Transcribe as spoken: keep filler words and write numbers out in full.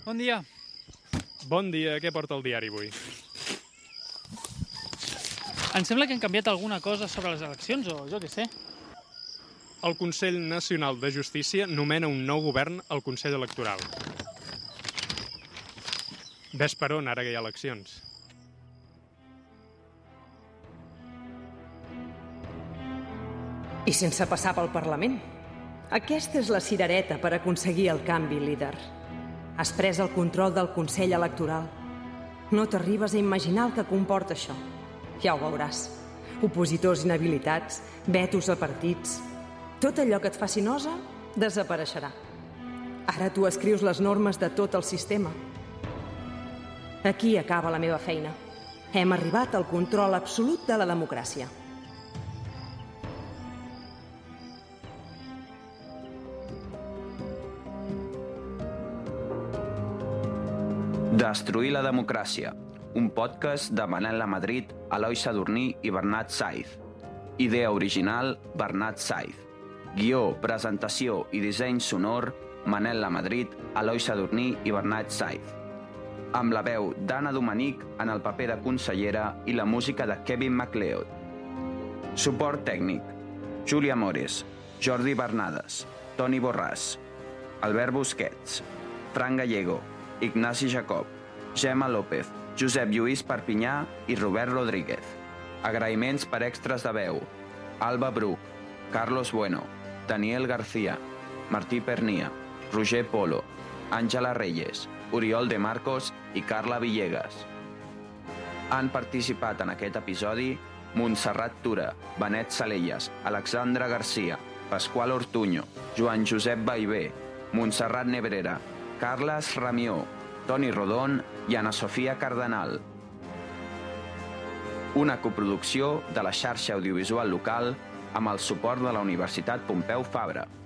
Bon dia. Bon dia, què porta el diari avui? Em sembla que han canviat alguna cosa sobre les eleccions, o jo què sé. El Consell Nacional de Justícia nomena un nou govern al Consell Electoral. Ves per on, ara que hi ha eleccions. I sense passar pel Parlament. Aquesta és la cirereta per aconseguir el canvi, líder. Has pres el control del Consell Electoral. No t'arribes a imaginar el que comporta això. Ja ho veuràs. Opositors inhabilitats, vetos a partits... Tot allò que et faci nosa desapareixerà. Ara tu escrius les normes de tot el sistema. Aquí acaba la meva feina. Hem arribat al control absolut de la democràcia. Destruir la democràcia, un podcast de Manel Lamadrid, Eloi Sadurní i Bernat Saiz. Idea original, Bernat Saiz. Guió, presentació i disseny sonor, Manel Lamadrid, Eloi Sadurní i Bernat Saiz. Amb la veu d'Anna Dominic en el paper de consellera i la música de Kevin MacLeod. Suport tècnic, Júlia Mores, Jordi Bernades, Toni Borràs, Albert Busquets, Fran Gallego, Ignasi Jacob, Gemma López, Josep Lluís Perpinyà i Robert Rodríguez. Agraïments per extras de veu: Alba Bruc, Carlos Bueno, Daniel García, Martí Pernia, Roger Polo, Àngela Reyes, Oriol de Marcos i Carla Villegas. Han participat en aquest episodi Montserrat Tura, Benet Salelles, Alexandra Garcia, Pasqual Ortuño, Joan Josep Baivé, Montserrat Nebrera, Carles Ramió, Toni Rodon i Ana Sofia Cardenal. Una coproducció de la xarxa audiovisual local amb el suport de la Universitat Pompeu Fabra.